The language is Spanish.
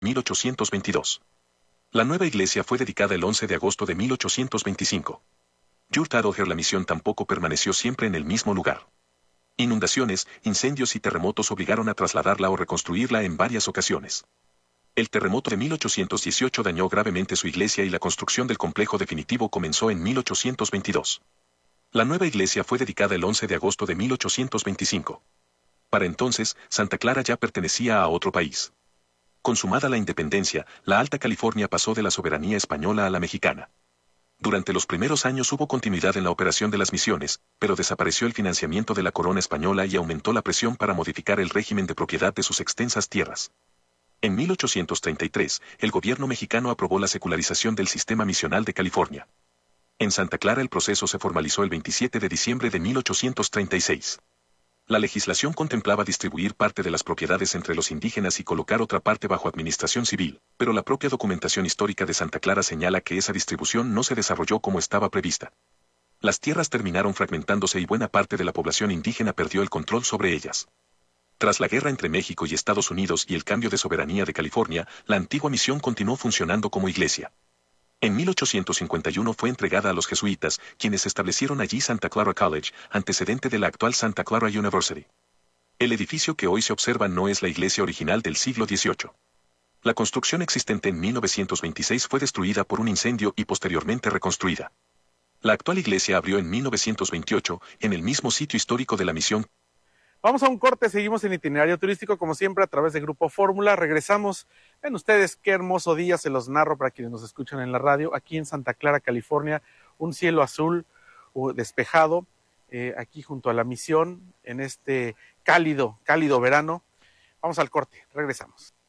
1822. La nueva iglesia fue dedicada el 11 de agosto de 1825. Yurt Adolher. La misión tampoco permaneció siempre en el mismo lugar. Inundaciones, incendios y terremotos obligaron a trasladarla o reconstruirla en varias ocasiones. El terremoto de 1818 dañó gravemente su iglesia y la construcción del complejo definitivo comenzó en 1822. La nueva iglesia fue dedicada el 11 de agosto de 1825. Para entonces, Santa Clara ya pertenecía a otro país. Consumada la independencia, la Alta California pasó de la soberanía española a la mexicana. Durante los primeros años hubo continuidad en la operación de las misiones, pero desapareció el financiamiento de la corona española y aumentó la presión para modificar el régimen de propiedad de sus extensas tierras. En 1833, el gobierno mexicano aprobó la secularización del sistema misional de California. En Santa Clara el proceso se formalizó el 27 de diciembre de 1836. La legislación contemplaba distribuir parte de las propiedades entre los indígenas y colocar otra parte bajo administración civil, pero la propia documentación histórica de Santa Clara señala que esa distribución no se desarrolló como estaba prevista. Las tierras terminaron fragmentándose y buena parte de la población indígena perdió el control sobre ellas. Tras la guerra entre México y Estados Unidos y el cambio de soberanía de California, la antigua misión continuó funcionando como iglesia. En 1851 fue entregada a los jesuitas, quienes establecieron allí Santa Clara College, antecedente de la actual Santa Clara University. El edificio que hoy se observa no es la iglesia original del siglo XVIII. La construcción existente en 1926 fue destruida por un incendio y posteriormente reconstruida. La actual iglesia abrió en 1928, en el mismo sitio histórico de la misión. Vamos a un corte, seguimos en Itinerario Turístico, como siempre, a través de Grupo Fórmula. Regresamos. Ven ustedes qué hermoso día, se los narro para quienes nos escuchan en la radio, aquí en Santa Clara, California, un cielo azul despejado, aquí junto a la misión, en este cálido verano. Vamos al corte, regresamos.